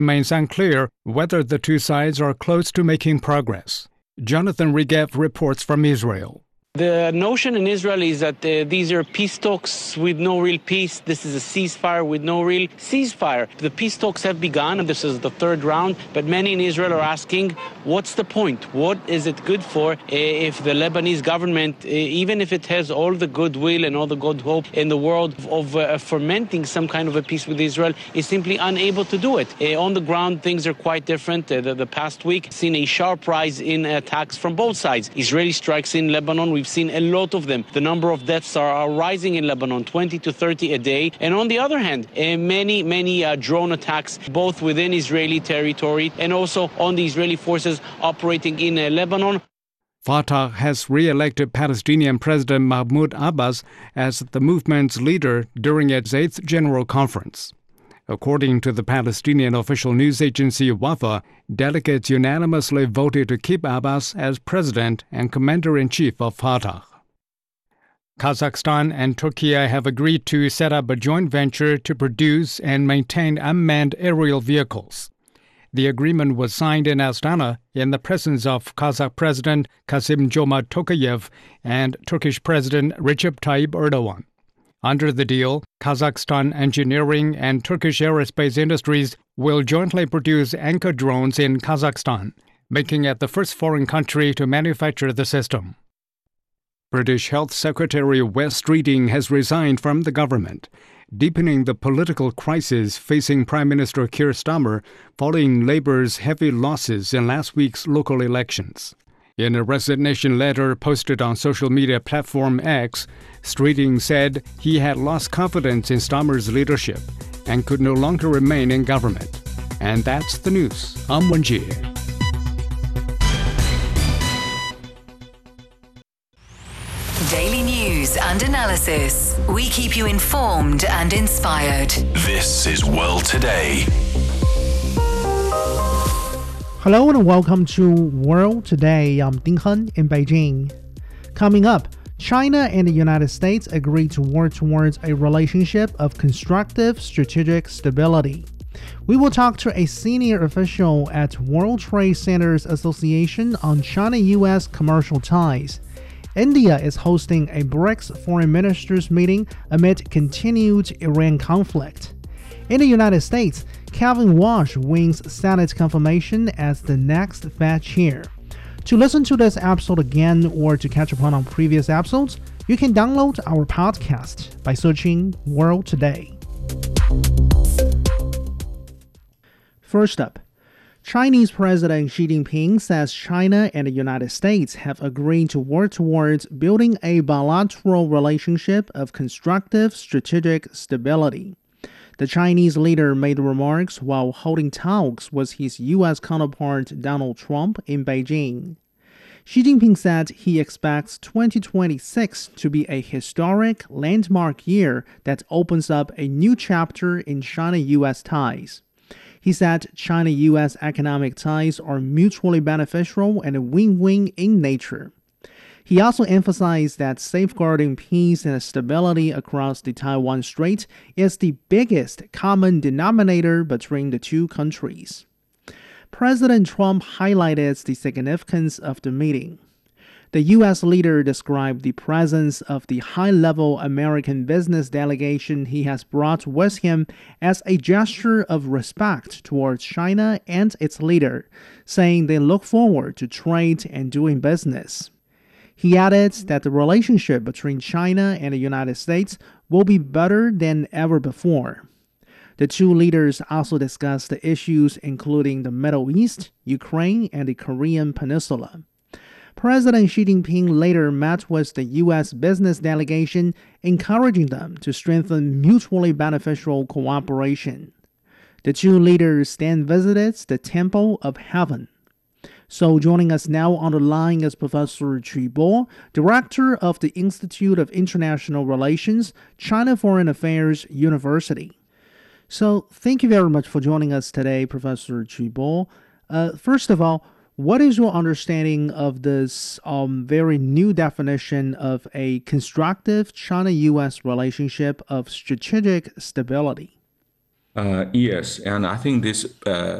remains unclear whether the two sides are close to making progress. Jonathan Regev reports from Israel. The notion in Israel is that these are peace talks with no real peace. This is a ceasefire with no real ceasefire. The peace talks have begun, and this is the third round, but many in Israel are asking, what's the point? What is it good for if the Lebanese government, even if it has all the goodwill and all the good hope in the world of fermenting some kind of a peace with Israel, is simply unable to do it? On the ground, things are quite different. The past week, seen a sharp rise in attacks from both sides. Israeli strikes in Lebanon, we've seen a lot of them. The number of deaths are rising in Lebanon, 20 to 30 a day. And on the other hand, many drone attacks, both within Israeli territory and also on the Israeli forces operating in Lebanon. Fatah has re-elected Palestinian President Mahmoud Abbas as the movement's leader during its 8th General Conference. According to the Palestinian official news agency Wafa, delegates unanimously voted to keep Abbas as president and commander-in-chief of Fatah. Kazakhstan and Turkey have agreed to set up a joint venture to produce and maintain unmanned aerial vehicles. The agreement was signed in Astana in the presence of Kazakh President Kassym-Jomart Tokayev and Turkish President Recep Tayyip Erdogan. Under the deal, Kazakhstan Engineering and Turkish Aerospace Industries will jointly produce Anka drones in Kazakhstan, making it the first foreign country to manufacture the system. British Health Secretary Wes Streeting has resigned from the government, deepening the political crisis facing Prime Minister Keir Starmer following Labour's heavy losses in last week's local elections. In a resignation letter posted on social media platform X, Streeting said he had lost confidence in Starmer's leadership and could no longer remain in government. And that's the news. I'm Wenjie. Daily news and analysis. We keep you informed and inspired. This is World Today. Hello and welcome to World Today. I'm Ding Hen in Beijing. Coming up, China and the United States agreed to work towards a relationship of constructive strategic stability. We will talk to a senior official at World Trade Centers Association on China-US commercial ties. India is hosting a BRICS foreign ministers meeting amid continued Iran conflict. In the United States, Kevin Walsh wins Senate confirmation as the next Fed chair. To listen to this episode again or to catch up on previous episodes, you can download our podcast by searching World Today. First up, Chinese President Xi Jinping says China and the United States have agreed to work towards building a bilateral relationship of constructive strategic stability. The Chinese leader made remarks while holding talks with his U.S. counterpart Donald Trump in Beijing. Xi Jinping said he expects 2026 to be a historic landmark year that opens up a new chapter in China-U.S. ties. He said China-U.S. economic ties are mutually beneficial and win-win in nature. He also emphasized that safeguarding peace and stability across the Taiwan Strait is the biggest common denominator between the two countries. President Trump highlighted the significance of the meeting. The U.S. leader described the presence of the high-level American business delegation he has brought with him as a gesture of respect towards China and its leader, saying they look forward to trade and doing business. He added that the relationship between China and the United States will be better than ever before. The two leaders also discussed the issues including the Middle East, Ukraine, and the Korean Peninsula. President Xi Jinping later met with the U.S. business delegation, encouraging them to strengthen mutually beneficial cooperation. The two leaders then visited the Temple of Heaven. So joining us now on the line is Professor Qu Bo, Director of the Institute of International Relations, China Foreign Affairs University. So thank you very much for joining us today, Professor Qu Bo. First of all, what is your understanding of this very new definition of a constructive China-U.S. relationship of strategic stability? Yes, and I think this